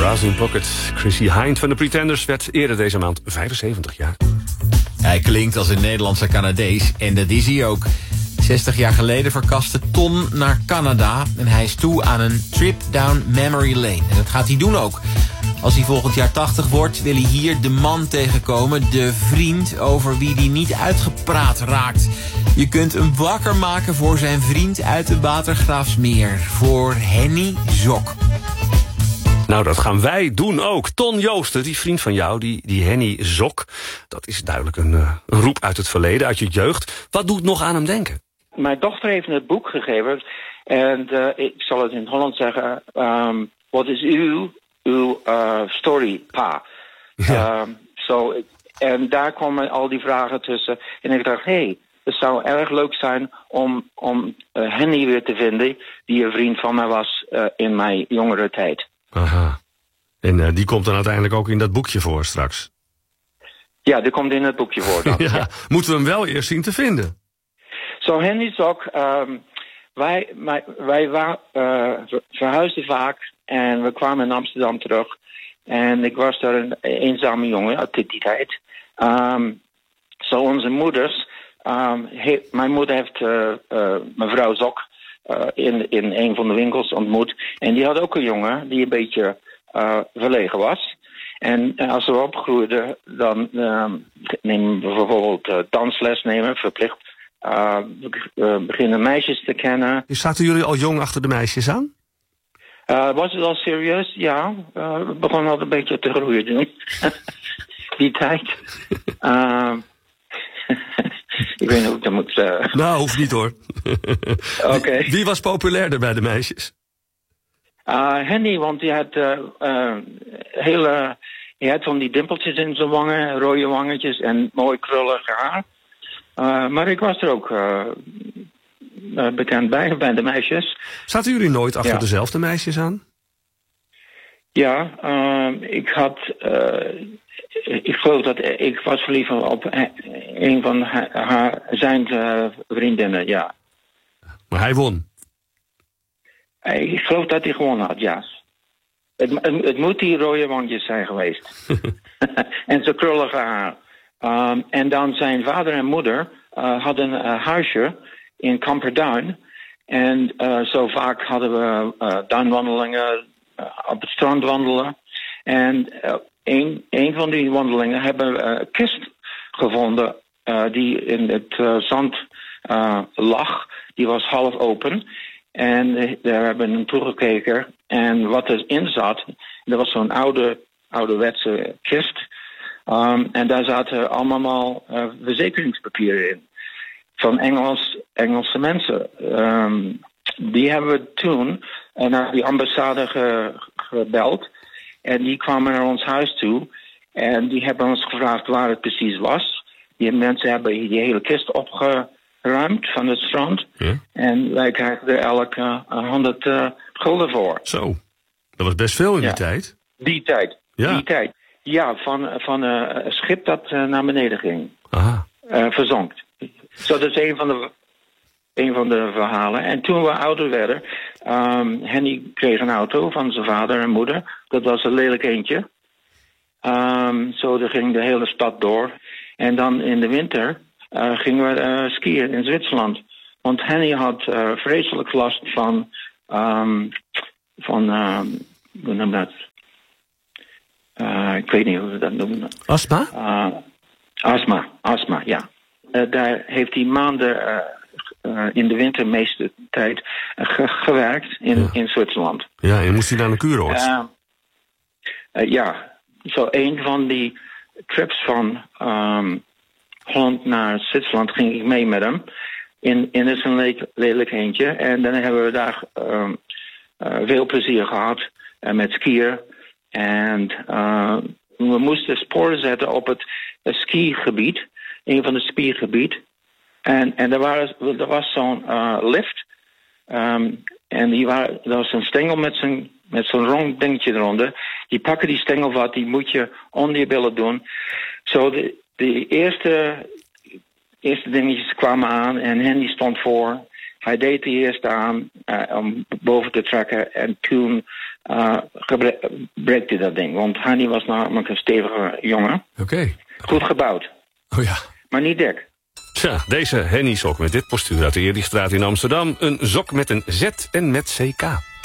Brazilian Pocket. Chrissy Hind van de Pretenders werd eerder deze maand 75 jaar. Hij klinkt als een Nederlandse Canadees en dat is hij ook. 60 jaar geleden verkaste Ton naar Canada en hij is toe aan een trip down memory lane. En dat gaat hij doen ook. Als hij volgend jaar 80 wordt, wil hij hier de man tegenkomen, de vriend over wie hij niet uitgepraat raakt. Je kunt hem wakker maken voor zijn vriend uit de Watergraafsmeer, voor Henny Zok. Nou, dat gaan wij doen ook. Ton Joosten, die vriend van jou, die Henny Zok, dat is duidelijk een roep uit het verleden, uit je jeugd. Wat doet nog aan hem denken? Mijn dochter heeft het boek gegeven en ik zal het in het Holland zeggen. Wat is uw story, pa? Ja. En daar kwamen al die vragen tussen. En ik dacht, het zou erg leuk zijn om Henny weer te vinden, die een vriend van mij was in mijn jongere tijd. Aha. En die komt dan uiteindelijk ook in dat boekje voor straks? Ja, die komt in het boekje voor dan. Ja. Moeten we hem wel eerst zien te vinden? Zo, Henny Zok, wij verhuisden vaak en we kwamen in Amsterdam terug. En ik was daar een eenzame jongen uit die tijd. Onze moeders, mijn moeder heeft mevrouw Zok in een van de winkels ontmoet. En die had ook een jongen die een beetje verlegen was. En als we opgroeiden, dan nemen we bijvoorbeeld dansles nemen, verplicht. We beginnen meisjes te kennen. Zaten jullie al jong achter de meisjes aan? Was het al serieus? Ja. We begonnen al een beetje te groeien doen. Die tijd. Ik weet niet hoe ik dat moet... Nou, hoeft niet hoor. Oké. Wie was populairder bij de meisjes? Henny, want die had hij had van die dimpeltjes in zijn wangen, rode wangetjes en mooi krullig haar. Maar ik was er ook bekend bij de meisjes. Zaten jullie nooit achter dezelfde meisjes aan? Ja, ik geloof dat ik was verliefd op een van zijn vriendinnen, ja. Maar hij won? Ik geloof dat hij gewonnen had, ja. Het moet die rode wandjes zijn geweest. En zijn krullige haar. En dan zijn vader en moeder hadden een huisje in Camperduin. En zo vaak hadden we duinwandelingen, op het strand wandelen. En een van die wandelingen hebben we een kist gevonden die in het zand lag. Die was half open. En daar hebben we naartoe gekeken. En wat erin zat, dat was zo'n ouderwetse kist. En daar zaten allemaal verzekeringspapieren in. Van Engelse mensen. Die hebben we toen naar die ambassade gebeld. En die kwamen naar ons huis toe. En die hebben ons gevraagd waar het precies was. Die mensen hebben die hele kist opgeruimd van het strand. Ja. En wij krijgen er elke 100 gulden voor. Zo, dat was best veel in die tijd. Die tijd. Ja, van een schip dat naar beneden ging. Aha. Verzonk. Zo, dat is een van de verhalen. En toen we ouder werden, Henny kreeg een auto van zijn vader en moeder. Dat was een lelijk eentje. Zo, daar ging de hele stad door. En dan in de winter gingen we skiën in Zwitserland. Want Henny had vreselijk last van hoe noem dat? Ik weet niet hoe we dat noemen. Astma? Astma, ja. Daar heeft hij maanden in de winter meeste tijd gewerkt in Zwitserland. Ja, en moest hij naar een kuuroord? Ja, zo een van die trips van Holland naar Zwitserland ging ik mee met hem. In een lelijk eentje. En dan hebben we daar veel plezier gehad met skiën. En we moesten sporen zetten op het skigebied. Een van de skigebied. En er was zo'n lift. En er was een stengel met zo'n rond dingetje eronder. Die pakken die stengel wat, die moet je onder je billen doen. Zo de eerste dingetjes kwamen aan en Henny stond voor. Hij deed de eerste aan om boven te trekken. En toen breekt hij dat ding. Want Henny was namelijk een stevige jongen. Oké. Goed gebouwd. Oh ja. Maar niet dik. Tja, deze Henny sok met dit postuur uit de Eerdichtstraat in Amsterdam. Een sok met een Z en met CK.